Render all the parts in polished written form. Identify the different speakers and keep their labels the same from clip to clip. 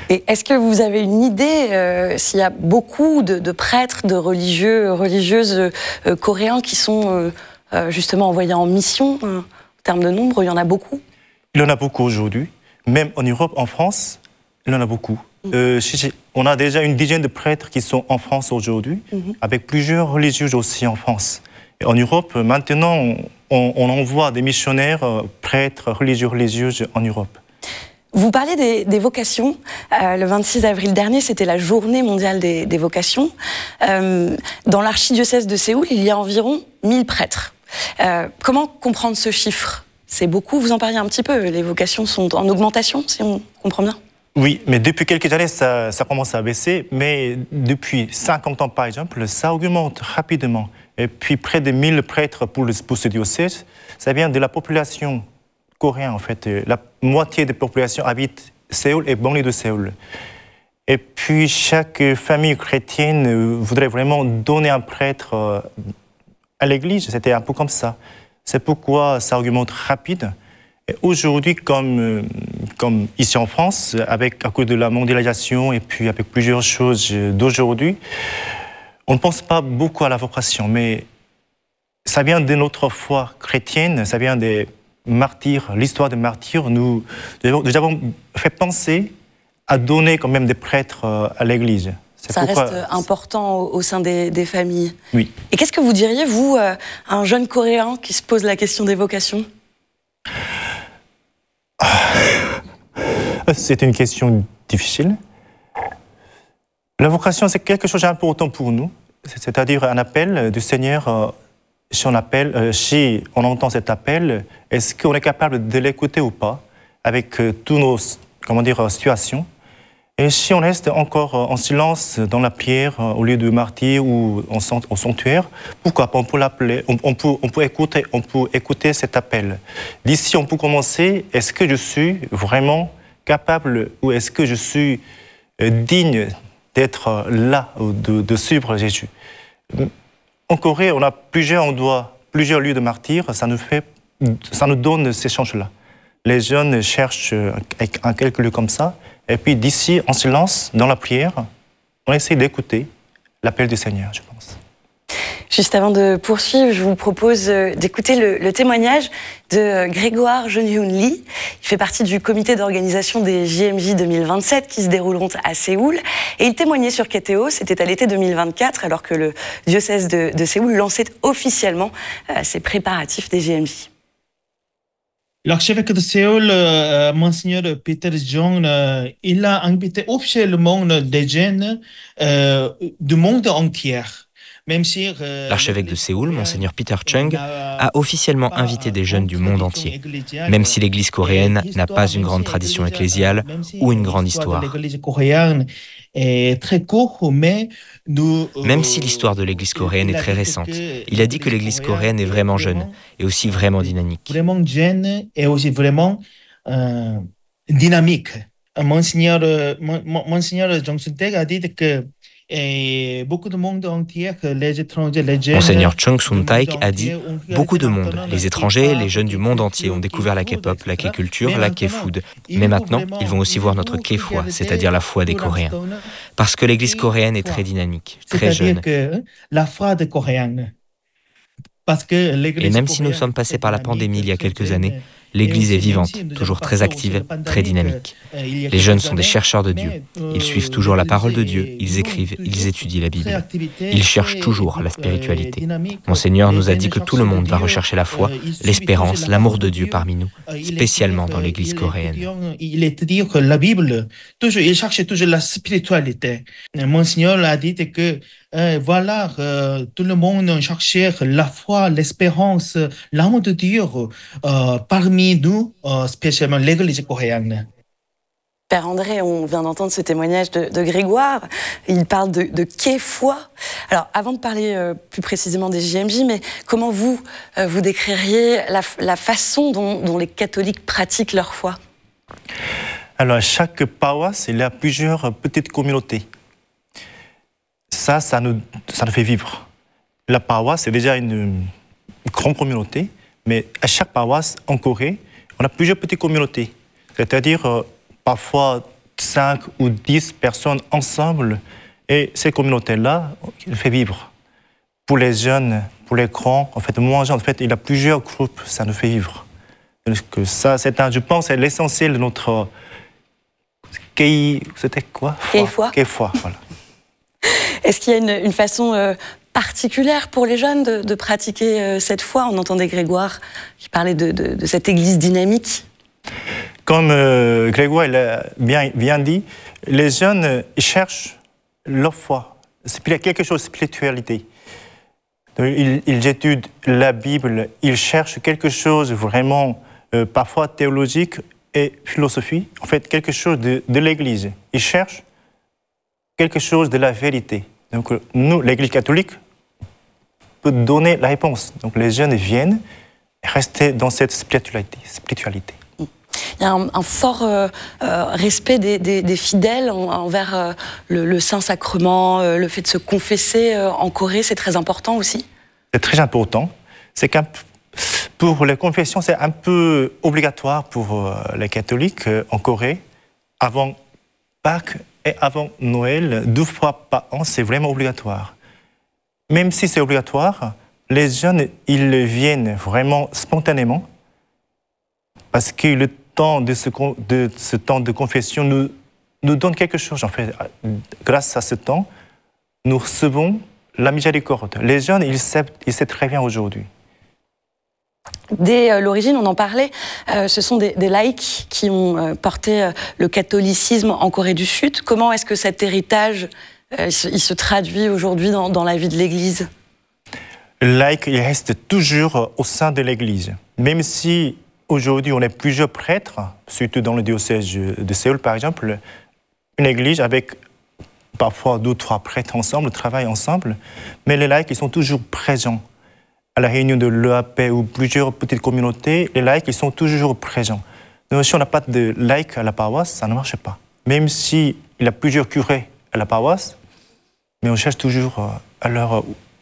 Speaker 1: Et est-ce que vous avez une idée s'il y a beaucoup de prêtres, de religieux, religieuses coréens qui sont justement envoyés en mission en termes de nombre, il y en a beaucoup?
Speaker 2: Il y en a beaucoup aujourd'hui. Même en Europe, en France, il y en a beaucoup. On a déjà une dizaine de prêtres qui sont en France aujourd'hui, avec plusieurs religieux aussi en France. Et en Europe, maintenant, on envoie des missionnaires, prêtres, religieuses en Europe.
Speaker 1: Vous parlez des vocations. Le 26 avril dernier, c'était la journée mondiale des vocations. Dans l'archidiocèse de Séoul, il y a environ 1000 prêtres. Comment comprendre ce chiffre? C'est beaucoup, vous en parliez un petit peu, les vocations sont en augmentation, si on comprend bien?
Speaker 2: Oui, mais depuis quelques années, ça commence à baisser, mais depuis 50 ans, par exemple, ça augmente rapidement. Et puis près de 1000 prêtres pour ce diocèse, ça vient de la population coréenne, en fait. La moitié de la population habite Séoul et banlieue de Séoul. Et puis chaque famille chrétienne voudrait vraiment donner un prêtre à l'église, c'était un peu comme ça. C'est pourquoi ça augmente rapide. Et aujourd'hui, comme ici en France, à cause de la mondialisation et puis avec plusieurs choses d'aujourd'hui, on ne pense pas beaucoup à la vocation, mais ça vient de notre foi chrétienne, ça vient des martyrs, l'histoire des martyrs. Nous avons fait penser à donner quand même des prêtres à l'Église.
Speaker 1: Ça reste important au sein des familles.
Speaker 2: Oui.
Speaker 1: Et qu'est-ce que vous diriez, vous, à un jeune Coréen qui se pose la question des vocations?
Speaker 2: C'est une question difficile. La vocation, c'est quelque chose d'important pour nous, c'est-à-dire un appel du Seigneur. Si on entend cet appel, est-ce qu'on est capable de l'écouter ou pas, avec toutes nos situations? Et si on reste encore en silence dans la prière, au lieu de martyr ou au sanctuaire, pourquoi pas? On peut l'appeler, on peut écouter cet appel. D'ici, on peut commencer. Est-ce que je suis vraiment capable ou est-ce que je suis digne d'être là, de suivre Jésus? En Corée, on a plusieurs lieux de martyrs. Ça nous donne ces chances-là. Les jeunes cherchent un quelques lieux comme ça. Et puis d'ici, en silence, dans la prière, on essaie d'écouter l'appel du Seigneur, je pense.
Speaker 1: Juste avant de poursuivre, je vous propose d'écouter le témoignage de Grégoire Jeon-Hyun Lee. Il fait partie du comité d'organisation des JMJ 2027 qui se dérouleront à Séoul. Et il témoignait sur KTO, c'était à l'été 2024, alors que le diocèse de Séoul lançait officiellement ses préparatifs des JMJ.
Speaker 3: L'archevêque de Séoul, Monseigneur Peter Jong, il a invité officiellement des jeunes du monde entier.
Speaker 4: L'archevêque de Séoul, Monseigneur Peter Chung, a officiellement invité des jeunes du monde entier, même si l'Église coréenne n'a pas une grande tradition ecclésiale ou une grande histoire.
Speaker 3: Très court, mais
Speaker 4: même si l'histoire de l'Église coréenne est très récente, il a dit que l'Église coréenne est vraiment jeune et aussi vraiment dynamique.
Speaker 3: Vraiment jeune et aussi vraiment dynamique. Monseigneur Jong Sun-taek a dit que beaucoup de monde entier, les étrangers, les jeunes...
Speaker 4: Monseigneur Chung Sun-taek a dit « Beaucoup de monde, les étrangers, les jeunes du monde entier ont découvert la K-pop, la K-culture, la K-food. Mais maintenant, ils vont aussi voir notre K-foi, c'est-à-dire la foi des Coréens. Parce que l'Église coréenne est très dynamique, très jeune.
Speaker 3: Que la foi des Coréens.
Speaker 4: Et même si nous sommes passés par la pandémie il y a quelques années, l'Église est vivante, toujours très active, très dynamique. Les jeunes sont des chercheurs de Dieu. Ils suivent toujours la parole de Dieu, ils écrivent, ils étudient la Bible. Ils cherchent toujours la spiritualité. Monseigneur nous a dit que tout le monde va rechercher la foi, l'espérance, l'amour de Dieu parmi nous, spécialement dans l'Église coréenne.
Speaker 3: Il est dire que la Bible, il cherche toujours la spiritualité. Monseigneur a dit que voilà, tout le monde cherche la foi, l'espérance, l'amour de Dieu parmi nous, spécialement l'Église coréenne.
Speaker 1: Père André, on vient d'entendre ce témoignage de Grégoire. Il parle de K-foi. Alors, avant de parler plus précisément des JMJ, mais comment vous décririez la façon dont les catholiques pratiquent leur foi?
Speaker 2: Alors, chaque paroisse, il y a plusieurs petites communautés. Ça nous fait vivre. La paroisse, c'est déjà une grande communauté, mais à chaque paroisse en Corée, on a plusieurs petites communautés. C'est-à-dire, parfois 5 ou 10 personnes ensemble. Et ces communautés-là, il fait vivre. Pour les jeunes, pour les grands, en fait, moins jeunes, en fait, il y a plusieurs groupes, ça nous fait vivre. Que ça, je pense, c'est l'essentiel de notre c'était quoi?
Speaker 1: Foi.
Speaker 2: Voilà.
Speaker 1: Est-ce qu'il y a une façon particulière pour les jeunes de pratiquer cette foi? On entendait Grégoire qui parlait de cette église dynamique.
Speaker 2: Comme Grégoire l'a bien dit, les jeunes ils cherchent leur foi, quelque chose de spiritualité. Ils étudient la Bible, ils cherchent quelque chose vraiment, parfois théologique et philosophie, en fait quelque chose de l'Église. Ils cherchent quelque chose de la vérité. Donc nous, l'Église catholique, peut donner la réponse. Donc les jeunes viennent rester dans cette spiritualité.
Speaker 1: Il y a un fort respect des fidèles envers le Saint-Sacrement, le fait de se confesser en Corée, c'est très important aussi.
Speaker 2: C'est très important. C'est pour les confessions, c'est un peu obligatoire pour les catholiques en Corée. Avant Pâques et avant Noël, 2 fois par an, c'est vraiment obligatoire. Même si c'est obligatoire, les jeunes, ils viennent vraiment spontanément parce que le temps de ce temps de confession nous donne quelque chose. En fait, grâce à ce temps, nous recevons la miséricorde. Les jeunes, ils savent très bien aujourd'hui.
Speaker 1: Dès l'origine, on en parlait, ce sont des laïcs qui ont porté le catholicisme en Corée du Sud. Comment est-ce que cet héritage il se traduit aujourd'hui dans la vie de l'Église?
Speaker 2: Le laïc, il reste toujours au sein de l'Église. Même si aujourd'hui on est plusieurs prêtres, surtout dans le diocèse de Séoul par exemple, une église avec parfois 2 ou 3 prêtres ensemble, travaillent ensemble, mais les laïcs ils sont toujours présents. À la réunion de l'EAP ou plusieurs petites communautés, les laïcs ils sont toujours présents. Donc, si on n'a pas de laïcs à la paroisse, ça ne marche pas. Même s'il y a plusieurs curés à la paroisse, mais on cherche toujours à leur...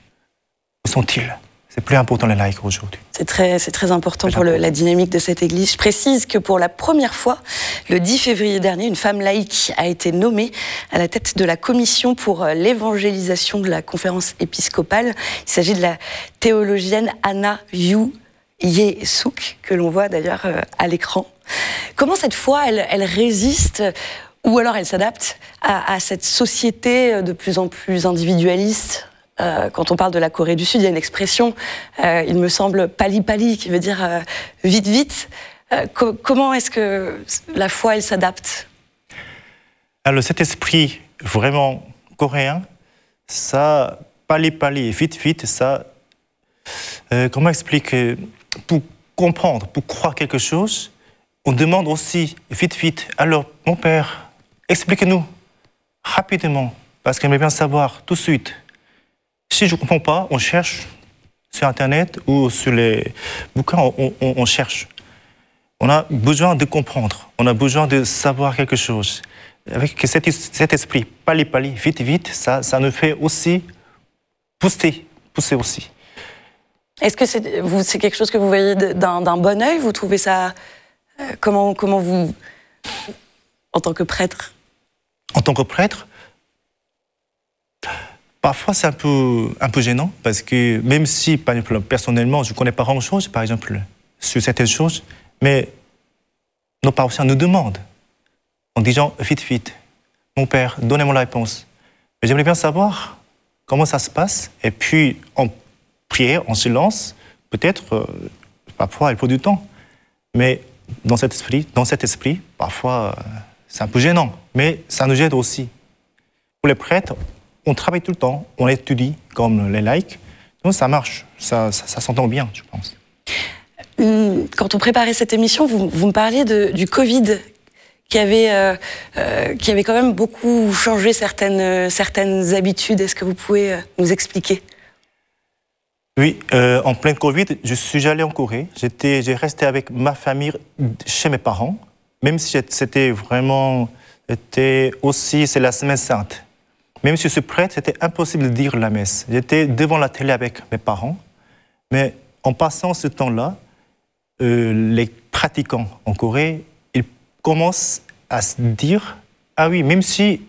Speaker 2: Où sont-ils? C'est plus important les laïcs aujourd'hui.
Speaker 1: C'est très important pour la dynamique de cette église. Je précise que pour la première fois, le 10 février dernier, une femme laïque a été nommée à la tête de la commission pour l'évangélisation de la conférence épiscopale. Il s'agit de la théologienne Anna Yu Ye-suk, que l'on voit d'ailleurs à l'écran. Comment cette foi, elle résiste ou alors elle s'adapte à cette société de plus en plus individualiste? Quand on parle de la Corée du Sud, il y a une expression, il me semble, pali-pali, qui veut dire vite. Comment est-ce que la foi, elle s'adapte?
Speaker 2: Alors cet esprit vraiment coréen, ça, pali-pali, vite, ça, comment expliquer? Pour comprendre, pour croire quelque chose, on demande aussi vite. Alors, mon père, expliquez-nous rapidement, parce qu'on aimerait bien savoir tout de suite. Si je ne comprends pas, on cherche sur Internet ou sur les bouquins, on cherche. On a besoin de comprendre, on a besoin de savoir quelque chose. Avec cet esprit, pali, vite, ça nous fait aussi pousser aussi.
Speaker 1: Est-ce que c'est quelque chose que vous voyez d'un bon œil? Vous trouvez ça... Comment vous... En tant que prêtre?
Speaker 2: En tant que prêtre, parfois, c'est un peu gênant parce que même si, par exemple, personnellement, je ne connais pas grand-chose, par exemple, sur certaines choses, mais nos paroissiens nous demandent, en disant vite, mon père, donnez-moi la réponse. Mais j'aimerais bien savoir comment ça se passe, et puis en prière, en silence, peut-être, parfois, il faut du temps. Mais dans cet esprit, parfois, c'est un peu gênant, mais ça nous aide aussi. Pour les prêtres, on travaille tout le temps, on étudie comme les laïcs, donc ça marche, ça s'entend bien, je pense.
Speaker 1: Quand on préparait cette émission, vous me parliez du Covid, qui avait quand même beaucoup changé certaines habitudes. Est-ce que vous pouvez nous expliquer?
Speaker 2: Oui, en plein Covid, je suis allé en Corée. J'ai resté avec ma famille chez mes parents, même si c'est la Semaine Sainte. Même si je suis prêtre, c'était impossible de dire la messe. J'étais devant la télé avec mes parents, mais en passant ce temps-là, les pratiquants en Corée, ils commencent à se dire Ah oui, même si